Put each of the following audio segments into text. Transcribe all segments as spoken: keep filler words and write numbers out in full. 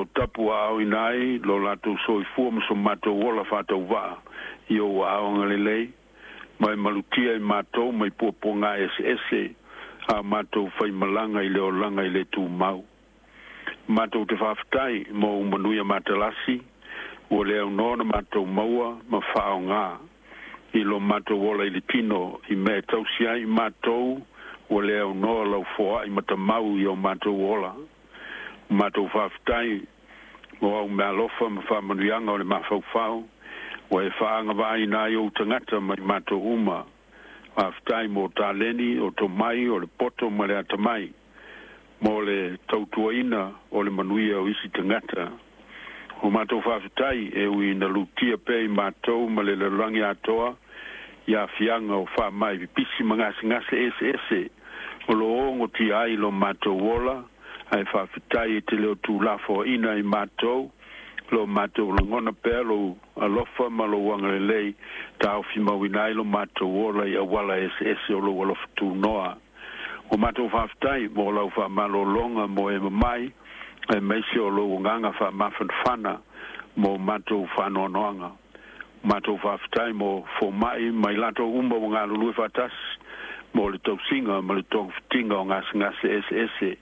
lo tapu au inai lo lato soi fuam so mato wola fato va io au ngalele mai malutia i mato mai poponga ss a mato fai malanga i leo langa i le tu mau mato te faaftai mo manuia matalasi o leo nona mato maua ma faonga i lo mato wola i le tino i me tausia i mato o leo no lau foa i matamau i o mato wola mato faaftai mo au mea lofa ma whamanuianga o le mawhauwhau o e whaanga vai nai o tangata mai mato uma faaftai mo taleni o to mai o le poto ma le atamai mo le tautuaina o le manuia o isi tangata o mato faaftai e ui na lutia pe i mato ma le lalangi atoa ia fianga o wha mai vipisi mangasi ngase ese ese o lo ongo ti ai lo mato wola ai faaftai e te leo tu lafo ina i mato lo mato lo ngona pelo alofa ma lo wangalelei tau fi mawinai lo mato wola i awala ese ese o lo wala tu noa o mato faaftai mo lau fa malo longa mo e mai e meisi o lo nganga fa mafanfana mo mato fanoanoanga mato faaftai mo fo mai mai lato umba o ngalo lui fatas mo le tausinga mo le tong fitinga o ngas ngas ese ese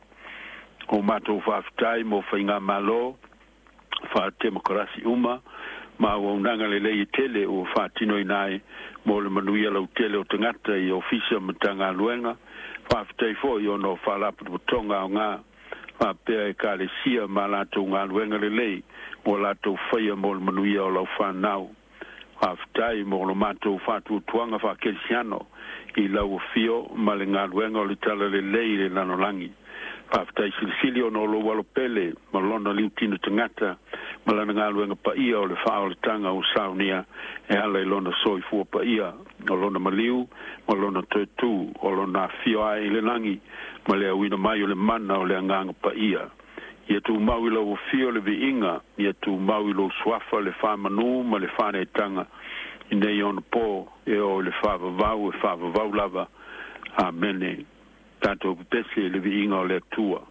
o mato faaftai mo fainga malo fa demokrasi uma ma o nanga le le tele o fa tino inai mo le manuia lo tele o tangata i ofisa matanga luenga fa ftai fo yo no fa la tonga nga fa pe ka le sia malato nga luenga le le mo la to fa mo le manuia lo fa nau fa ftai mo lo mato fa tu tuanga fa kelsiano i la o fio ma le nga luenga le tala le le le nanolangi Paftai silsilio no lo walo pele malona liutino tangata malana ngaluenga pa ia o le fao le tanga o saunia e ala i lona soi fua pa ia o lona maliu malona tuetu o lona fio ai le nangi ma le awina mai o le mana o le anganga pa ia ia tu mau i lo fio le viinga ia tu mau i lo swafa le fa manu ma le fa ne tanga i nei on po e o le fa vau e fa vau lava amene tanto pese le viinga o le tua